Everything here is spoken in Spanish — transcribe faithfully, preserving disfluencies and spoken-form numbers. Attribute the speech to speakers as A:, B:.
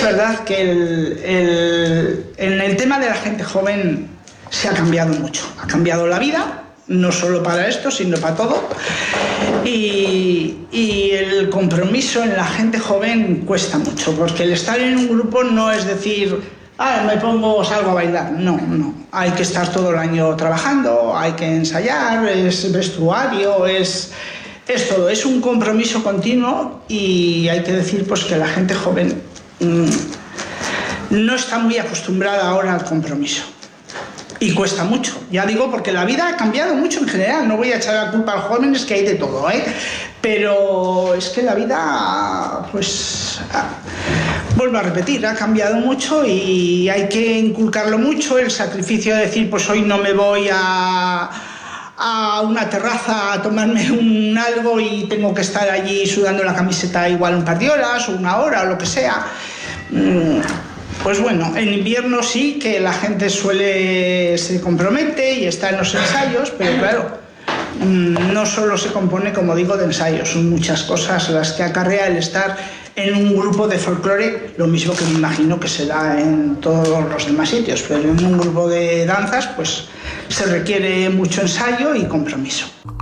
A: verdad que el, el, en el tema de la gente joven se ha cambiado mucho. Ha cambiado la vida, no solo para esto, sino para todo. Y, y el compromiso en la gente joven cuesta mucho, porque el estar en un grupo no es decir, ah, me pongo, salgo a bailar. No, no. Hay que estar todo el año trabajando, hay que ensayar, es vestuario, es, es todo. Es un compromiso continuo y hay que decir pues que la gente joven mmm, no está muy acostumbrada ahora al compromiso. Y cuesta mucho, ya digo, porque la vida ha cambiado mucho en general. No voy a echar la culpa a los jóvenes, que hay de todo, ¿eh? Pero es que la vida, pues, vuelvo a repetir, ha cambiado mucho y hay que inculcarlo mucho. El sacrificio de decir, pues hoy no me voy a, a una terraza a tomarme un algo y tengo que estar allí sudando la camiseta igual un par de horas o una hora o lo que sea. Pues bueno, en invierno sí que la gente suele, se compromete y está en los ensayos, pero claro, no solo se compone, como digo, de ensayos, son muchas cosas las que acarrea el estar en un grupo de folclore, lo mismo que me imagino que se da en todos los demás sitios, pero en un grupo de danzas pues se requiere mucho ensayo y compromiso.